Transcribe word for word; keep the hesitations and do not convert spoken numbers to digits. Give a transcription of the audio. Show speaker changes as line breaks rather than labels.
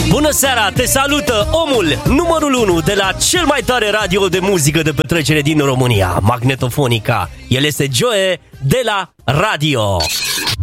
Bună seara, te salută omul numărul unu de la cel mai tare radio de muzică de petrecere din România, Magnetofonica. El este Joe de la Radio.